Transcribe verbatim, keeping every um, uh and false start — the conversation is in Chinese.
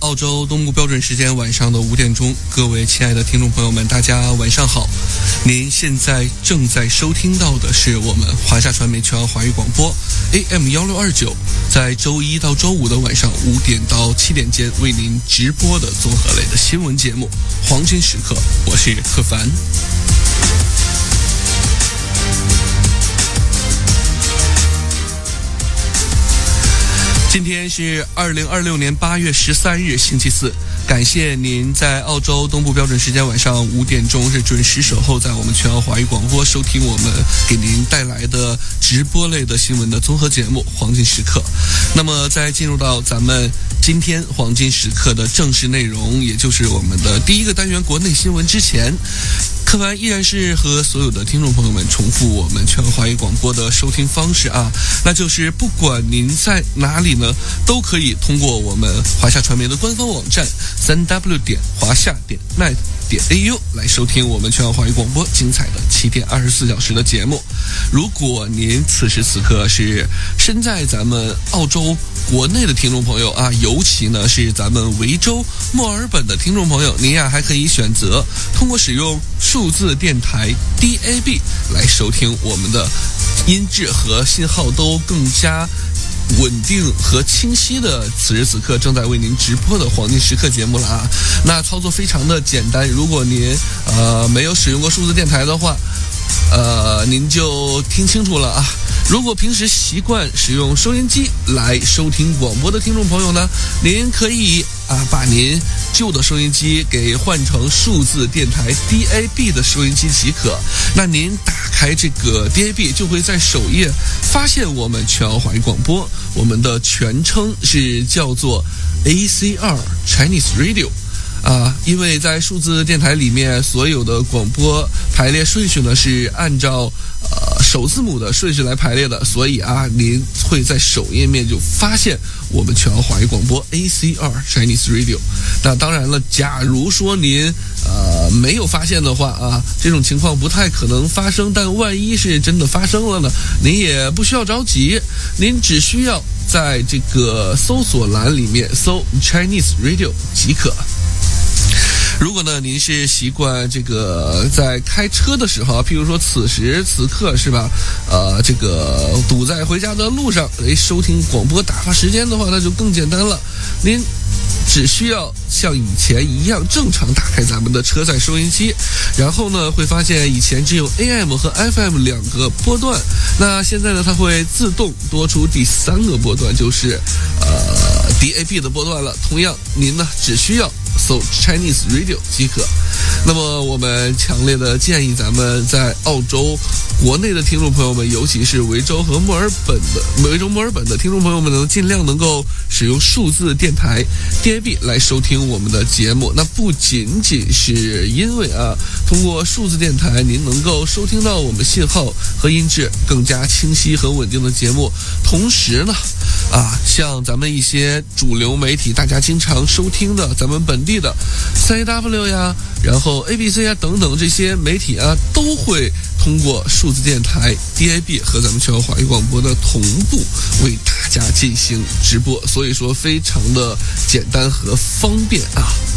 澳洲东部标准时间晚上的五点钟，各位亲爱的听众朋友们，大家晚上好。您现在正在收听到的是我们华夏传媒全华语广播 A M 一六二九，在周一到周五的晚上五点到七点间为您直播的综合类的新闻节目《黄金时刻》，我是柯凡。今天是二零二六年八月十三日，星期四。感谢您在澳洲东部标准时间晚上五点钟是准时守候在我们全澳华语广播，收听我们给您带来的直播类的新闻的综合节目《黄金时刻》。那么，在进入到咱们今天黄金时刻的正式内容，也就是我们的第一个单元国内新闻之前，柯凡依然是和所有的听众朋友们重复我们全华语广播的收听方式啊，那就是不管您在哪里呢，都可以通过我们华夏传媒的官方网站三 w 点华夏点 net 点 a u 来收听我们全华语广播精彩的七天二十四小时的节目。如果您此时此刻是身在咱们澳洲国内的听众朋友啊，尤其呢是咱们维州墨尔本的听众朋友，您呀还可以选择通过使用数字电台 D A B 来收听我们的音质和信号都更加稳定和清晰的此时此刻正在为您直播的黄金时刻节目了啊。那操作非常的简单，如果您呃没有使用过数字电台的话，呃您就听清楚了啊。如果平时习惯使用收音机来收听广播的听众朋友呢，您可以啊把您旧的收音机给换成数字电台 D A B 的收音机即可。那您打开这个 D A B 就会在首页发现我们全澳华语广播，我们的全称是叫做 A C R Chinese Radio。啊，因为在数字电台里面，所有的广播排列顺序呢是按照呃首字母的顺序来排列的，所以啊，您会在首页面就发现我们全澳华语广播 A C R Chinese Radio。那当然了，假如说您呃没有发现的话啊，这种情况不太可能发生，但万一是真的发生了呢，您也不需要着急，您只需要在这个搜索栏里面搜 Chinese Radio 即可。如果呢，您是习惯这个在开车的时候，譬如说此时此刻是吧，呃，这个堵在回家的路上，哎，收听广播打发时间的话，那就更简单了。您只需要像以前一样正常打开咱们的车载收音机，然后呢会发现以前只有 A M 和 F M 两个波段，那现在呢它会自动多出第三个波段，就是呃 D A B 的波段了。同样您呢只需要搜 Chinese Radio 即可。那么我们强烈的建议咱们在澳洲国内的听众朋友们，尤其是维州和墨尔本的维州墨尔本的听众朋友们呢，尽量能够使用数字电台 D A B 来收听我们的节目。那不仅仅是因为啊，通过数字电台您能够收听到我们信号和音质更加清晰和稳定的节目，同时呢啊，像咱们一些主流媒体大家经常收听的咱们本地的 C W 呀，然后 A B C 啊等等这些媒体啊，都会通过数字电台 D A B 和咱们全澳华语广播的同步为大家进行直播，所以说非常的简单和方便啊。